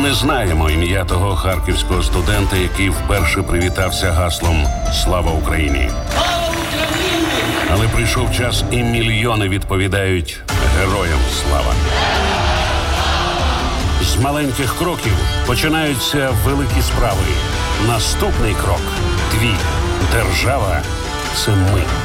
не знаємо ім'я того харківського студента, який вперше привітався гаслом «Слава Україні». Але прийшов час, і мільйони відповідають «Героям слава». З маленьких кроків починаються великі справи. Наступний крок – твій. Держава – це ми.